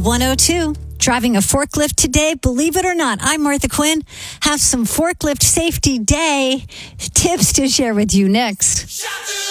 102. Driving a forklift today, believe it or not. I'm Martha Quinn. Have some forklift safety day tips to share with you next.